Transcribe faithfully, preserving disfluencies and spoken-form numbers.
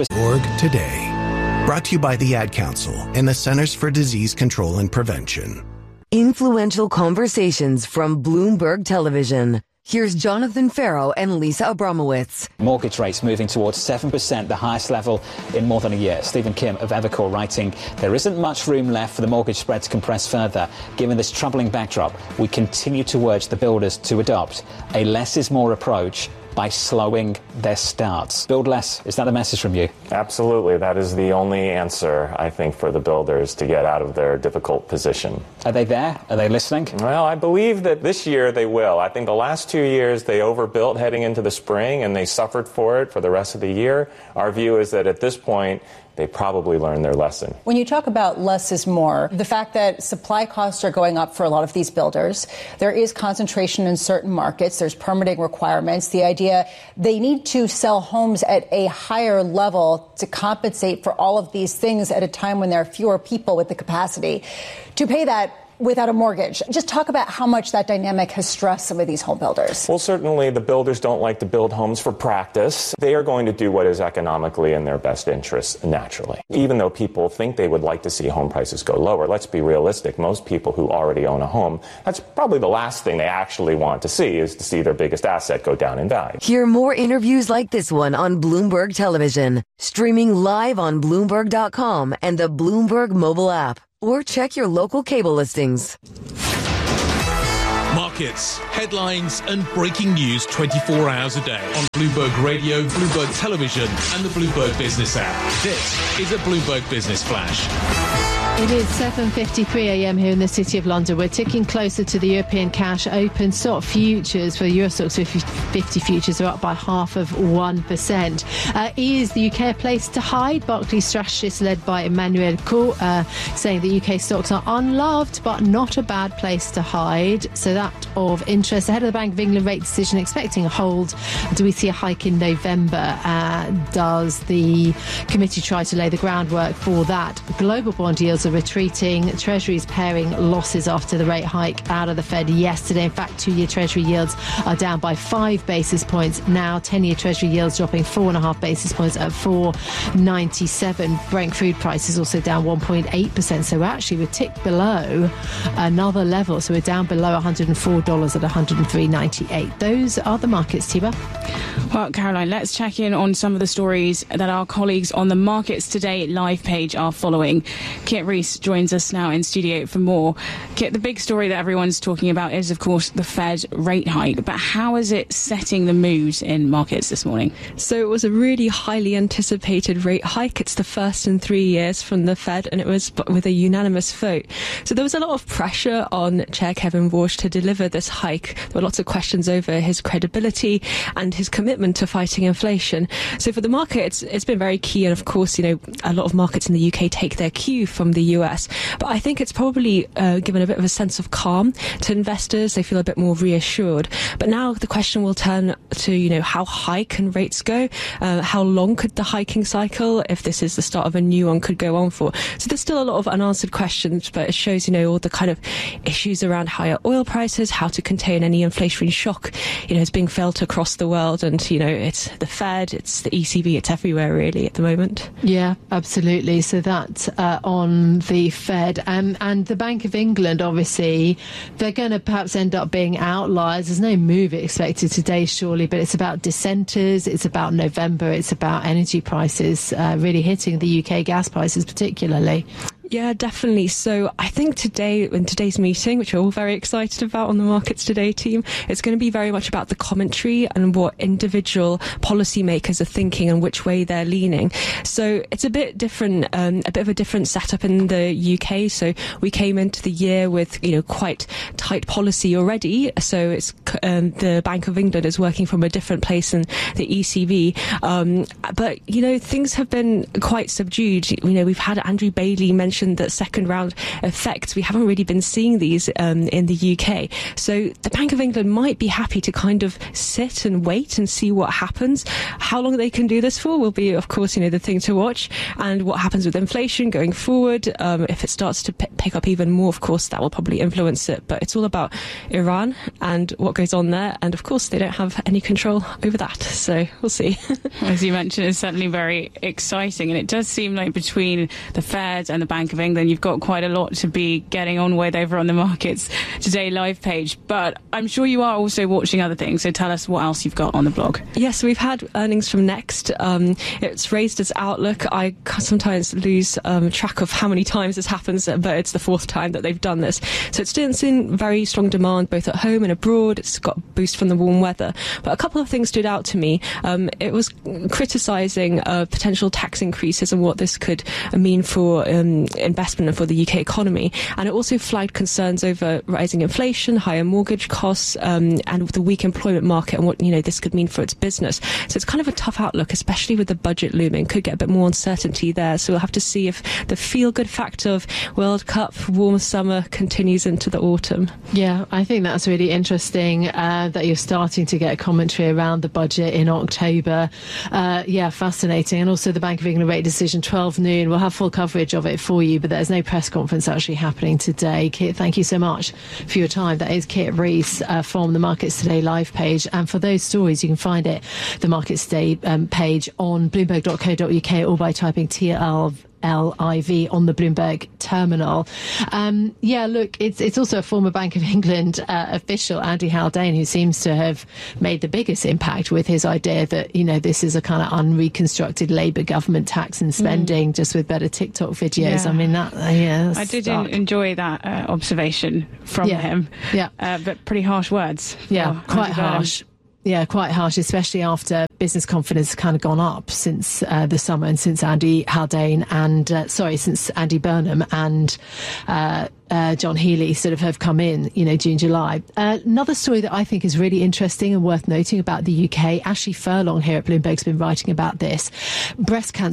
percent. Org today. Brought to you by the Ad Council and the Centers for Disease Control and Prevention. Influential conversations from Bloomberg Television. Here's Jonathan Farrow and Lisa Abramowitz. Mortgage rates moving towards seven percent, the highest level in more than a year. Stephen Kim of Evercore writing, there isn't much room left for the mortgage spread to compress further. Given this troubling backdrop, we continue to urge the builders to adopt a less is more approach by slowing their starts. Build less. Is that a message from you? Absolutely. That is the only answer, I think, for the builders to get out of their difficult position. Are they there? Are they listening? Well, I believe that this year they will. I think the last two years they overbuilt heading into the spring and they suffered for it for the rest of the year. Our view is that at this point, they probably learned their lesson. When you talk about less is more, the fact that supply costs are going up for a lot of these builders, there is concentration in certain markets, there's permitting requirements, the idea they need to sell homes at a higher level to compensate for all of these things at a time when there are fewer people with the capacity to pay that without a mortgage. Just talk about how much that dynamic has stressed some of these home builders. Well, certainly the builders don't like to build homes for practice. They are going to do what is economically in their best interest naturally. Even though people think they would like to see home prices go lower, let's be realistic. Most people who already own a home, that's probably the last thing they actually want to see is to see their biggest asset go down in value. Hear more interviews like this one on Bloomberg Television, streaming live on Bloomberg dot com and the Bloomberg mobile app. Or check your local cable listings. Markets, headlines and breaking news twenty-four hours a day on Bloomberg Radio, Bloomberg Television and the Bloomberg Business app. This is a Bloomberg Business Flash. It is seven fifty-three a.m. here in the City of London. We're ticking closer to the European cash open. Stock futures for Euro Stoxx fifty futures are up by half of one percent. Uh, is the U K a place to hide? Barclays strategist led by Emmanuel Coe uh, saying the U K stocks are unloved but not a bad place to hide. So that of interest. Ahead of the Bank of England rate decision, expecting a hold. Do we see a hike in November? Uh, does the committee try to lay the groundwork for that? Global bond yields are retreating. Treasuries paring losses after the rate hike out of the Fed yesterday. In fact, two-year Treasury yields are down by five basis points. Now, ten-year Treasury yields dropping four and a half basis points at four ninety-seven. Brent crude price is also down one point eight percent. So we're actually we're ticked below another level. So we're down below one hundred four dollars at one hundred three ninety-eight. Those are the markets, Tiba. Well, Caroline, let's check in on some of the stories that our colleagues on the Markets Today live page are following. Kit Rees joins us now in studio for more. Kit, the big story that everyone's talking about is, of course, the Fed rate hike. But how is it setting the mood in markets this morning? So it was a really highly anticipated rate hike. It's the first in three years from the Fed, and it was with a unanimous vote. So there was a lot of pressure on Chair Kevin Warsh to deliver this hike. There were lots of questions over his credibility and his commitment to fighting inflation. So for the market, it's, it's been very key. And of course, you know, a lot of markets in the U K take their cue from the U S. But I think it's probably uh, given a bit of a sense of calm to investors. They feel a bit more reassured. But now the question will turn to, you know, how high can rates go? Uh, how long could the hiking cycle, if this is the start of a new one, could go on for? So there's still a lot of unanswered questions, but it shows, you know, all the kind of issues around higher oil prices, how to contain any inflationary shock, you know, is being felt across the world. And, you know, it's the Fed, it's the E C B, it's everywhere really at the moment. Yeah, absolutely. So that's uh, on the Fed. Um, and the Bank of England, obviously, they're going to perhaps end up being outliers. There's no move expected today, surely, but it's about dissenters, it's about November, it's about energy prices uh, really hitting the U K gas prices particularly. Yeah, definitely. So I think today, in today's meeting, which we're all very excited about on the Markets Today team, it's going to be very much about the commentary and what individual policymakers are thinking and which way they're leaning. So it's a bit different, um, a bit of a different setup in the U K. So we came into the year with, you know, quite tight policy already. So it's um, the Bank of England is working from a different place than the E C B. Um, but, you know, things have been quite subdued. You know, we've had Andrew Bailey mention mentioned that second round effects, we haven't really been seeing these um, in the U K. So the Bank of England might be happy to kind of sit and wait and see what happens. How long they can do this for will be, of course, you know, the thing to watch. And what happens with inflation going forward, um, if it starts to p- pick up even more, of course, that will probably influence it. But it's all about Iran and what goes on there. And of course, they don't have any control over that. So we'll see. As you mentioned, it's certainly very exciting. And it does seem like between the Fed and the Bank of England, you've got quite a lot to be getting on with over on the Markets Today live page. But I'm sure you are also watching other things. So tell us what else you've got on the blog. Yes, we've had earnings from Next. Um, it's raised its outlook. I sometimes lose um, track of how many times this happens, but it's the fourth time that they've done this. So it's still seen very strong demand both at home and abroad. It's got a boost from the warm weather. But a couple of things stood out to me. Um, it was criticising uh, potential tax increases and what this could mean for um, investment and for the U K economy. And it also flagged concerns over rising inflation, higher mortgage costs, um, and the weak employment market and what, you know, this could mean for its business. So it's kind of a tough outlook, especially with the budget looming. Could get a bit more uncertainty there. So we'll have to see if the feel-good factor of World Cup, warm summer continues into the autumn. Yeah, I think that's really interesting uh, that you're starting to get commentary around the budget in October. Uh, yeah, fascinating. And also the Bank of England rate decision, twelve noon. We'll have full coverage of it for you, but there's no press conference actually happening today. Kit, thank you so much for your time. That is Kit Rees uh, from the Markets Today live page. And for those stories, you can find it, the Markets Today um, page on bloomberg dot co dot uk or by typing T L L I V on the Bloomberg terminal. Um, yeah, look, it's it's also a former Bank of England uh, official, Andy Haldane, who seems to have made the biggest impact with his idea that, you know, this is a kind of unreconstructed Labour government tax and spending, mm. just with better TikTok videos. Yeah. I mean, that, uh, yeah, I did stark. enjoy that uh, observation from yeah. him. Yeah. Uh, but pretty harsh words. Yeah, quite Andy Burnham. harsh. Yeah, quite harsh, especially after business confidence has kind of gone up since uh, the summer and since Andy Haldane and, uh, sorry, since Andy Burnham and uh, uh, John Healey sort of have come in, you know, June, July. Uh, another story that I think is really interesting and worth noting about the U K, Ashley Furlong here at Bloomberg's been writing about this. Breast cancer